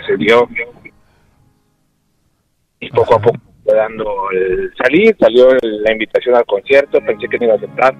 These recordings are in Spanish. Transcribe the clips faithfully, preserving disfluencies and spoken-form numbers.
sucedió. Y poco a poco fue dando el salir, salió el, la invitación al concierto, pensé que no iba a aceptar.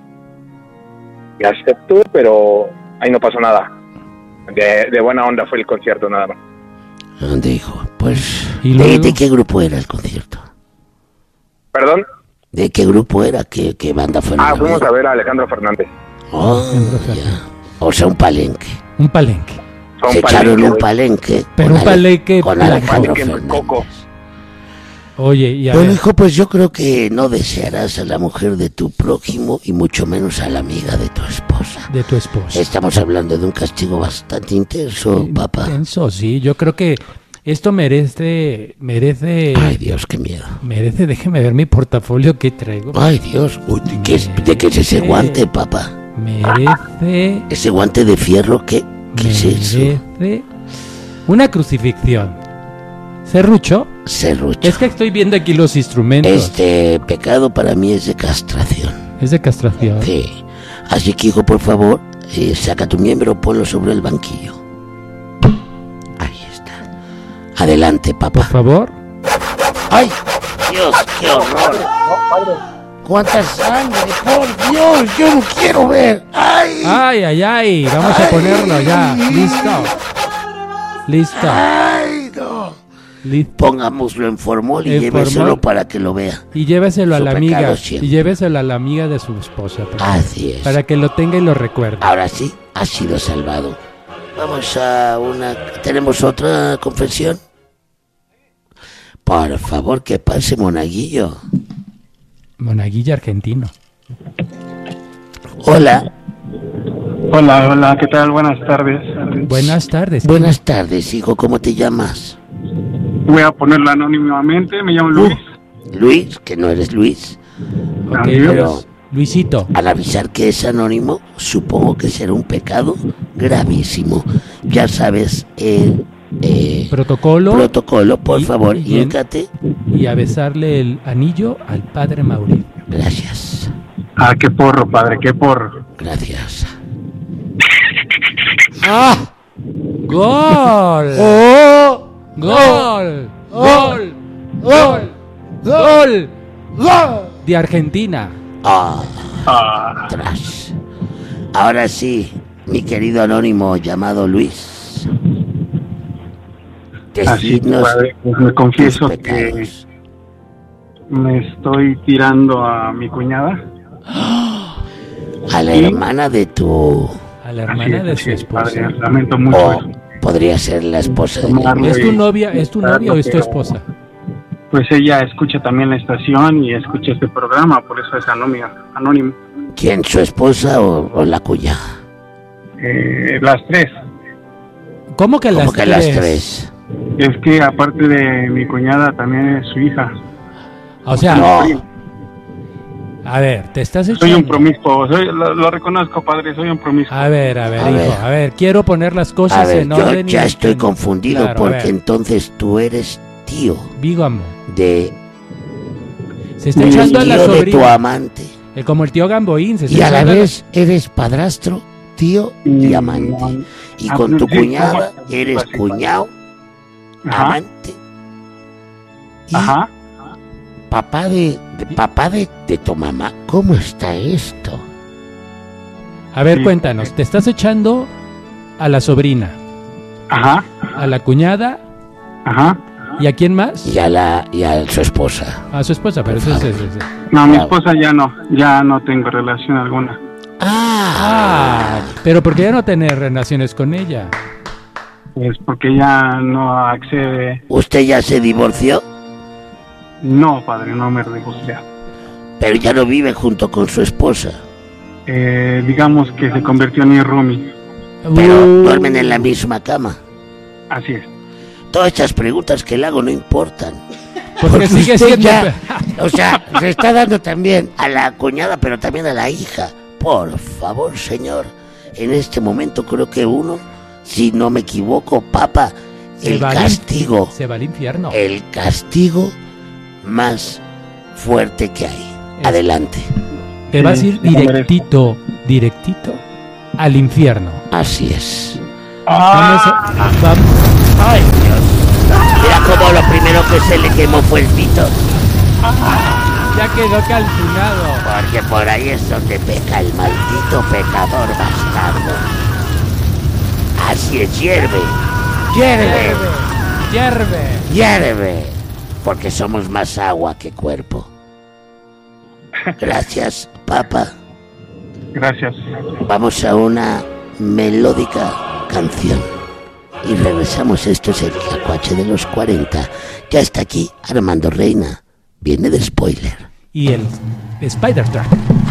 Y acepté, pero ahí no pasó nada. De, de buena onda fue el concierto nada más. ¿Dónde, hijo? Pues, ¿Y ¿de, luego? ¿de qué grupo era el concierto? ¿Perdón? ¿De qué grupo era? ¿Qué, qué banda fue? Ah, fuimos a ver a Alejandro Fernández. Oh, Alejandro ya. Fernández. O sea, un palenque. Un palenque. Fue un Se echaron palenque, un güey. palenque. Pero con un Ale- palenque con blanco. Alejandro Palenque Fernández. Coco. Oye, y a Bueno, ver, hijo, pues yo creo que no desearás a la mujer de tu prójimo y mucho menos a la amiga de tu esposa. de tu esposa. Estamos hablando de un castigo bastante intenso, papá. Intenso, sí. Yo creo que esto merece, merece, Ay, Dios, qué miedo. merece, déjeme ver mi portafolio que traigo. Ay, Dios. Uy, ¿de qué es, de qué es ese guante, papá? Merece, ¿Ese guante de fierro qué? ¿Qué es eso? merece una crucifixión. ¿Serrucho? Serrucho. Es que estoy viendo aquí los instrumentos. Este pecado para mí es de castración. Es de castración. Sí. Así que, hijo, por favor, eh, saca tu miembro, ponlo sobre el banquillo. Ahí está. Adelante, papá. Por favor. ¡Ay! Dios, qué horror. ¡Cuánta sangre! ¡Por Dios! ¡Yo no quiero ver! ¡Ay! Ay, ay, ay. Vamos a ponerlo ya. Listo. Listo. ¡Ay, no! Listo. Pongámoslo en formol y En lléveselo formol. para que lo vea. Y lléveselo a Su la pecado amiga. siempre. Y lléveselo a la amiga de su esposa. por favor, Así es. Para que lo tenga y lo recuerde. Ahora sí, ha sido salvado. Vamos a una... ¿Tenemos otra confesión? Por favor, que pase, monaguillo. Monaguillo argentino. Hola. Hola, hola, ¿qué tal? Buenas tardes. Buenas tardes. Buenas tardes, hijo. ¿Cómo te llamas? Voy a ponerlo anónimamente, me llamo Luis. Luis, que no eres Luis. Ok, Amigo. Pero Luisito. al avisar que es anónimo, supongo que será un pecado gravísimo. Ya sabes, el eh, Protocolo. protocolo, por Y- favor, y en- híncate. Y a besarle el anillo al padre Mauricio. Gracias, Ah, qué porro, padre, qué porro. gracias. ¡Ah! ¡Gol! ¡Oh! ¡Gol! ¡Gol! ¡Gol! ¡Gol! ¡Gol! De Argentina. Ah, Ah, atrás. Ahora sí, mi querido anónimo llamado Luis. así, Decidnos padre, pues me tus confieso que pecados. me estoy tirando a mi cuñada. A la Sí. hermana de tu... A la Así hermana es, de así su es, padre, esposa. lamento mucho O eso. podría ser la esposa de mi Tomarlo. amigo. ¿Es tu novia, es tu novia o es tu Pero- esposa? Pues ella escucha también la estación y escucha este programa, por eso es anónimo. anónimo. ¿Quién, su esposa o, o la cuñada? Eh, las tres. ¿Cómo que Como las que tres? las tres. Es que aparte de mi cuñada también es su hija. O sea, No, a ver, te estás echando... Soy un promiscuo, soy, lo, lo reconozco, padre, soy un promiscuo. A ver, a ver, A hijo, ver. a ver, quiero poner las cosas a ver, en yo orden. y- ya estoy confundido Claro, a porque ver, entonces tú eres tío Bígamo. de, Se está Eres echando a la tío de tu sobrina. amante Eh, como el tío Gamboín. Se está y a la echando vez eres padrastro, tío y Mm, amante. no. Y Ah, con tu sí, cuñada ¿cómo? eres Así, cuñado, Ajá, amante y ajá. papá de, de- papá de, de tu mamá. ¿Cómo está esto? A ver, Sí. cuéntanos, te estás echando a la sobrina, Ajá, a la cuñada ajá. y a quién más? Y a la y a su esposa. A su esposa, pero Por eso es... favor. es- es- No, mi Claro. esposa ya no, ya no tengo relación alguna. Ah, Ah, pero ¿por qué ya no tener relaciones con ella? Pues porque ya no accede. ¿usted ya se divorció? No, padre, no me divorcié. Pero ya no vive junto con su esposa. Eh, digamos que se convirtió en mi roomie. Pero Uh, duermen en la misma cama. Así es. Todas estas preguntas que le hago no importan. Porque sigue usted siendo... ya- o sea, se está dando también a la cuñada, pero también a la hija. Por favor, señor. En este momento creo que uno, si no me equivoco, papá, Se el va al- castigo, Se va al infierno. el castigo más fuerte que hay. Es- Adelante. Te vas a ir Sí, sí, directito, directito al infierno. Así es. Vamos Ah, a... Vamos... Ay, Dios. que se le quemó fue el pito. Ya quedó calcinado. Porque por ahí es donde peca el maldito pecador bastardo. Así es, hierve. Hierve. Hierve. Hierve. Porque somos más agua que cuerpo. Gracias, papá. Gracias. Vamos a una melódica canción. Y regresamos. Esto es el Tlacuache de los cuarenta. Ya está aquí Armando Reina. Viene de spoiler. Y el Spider Track.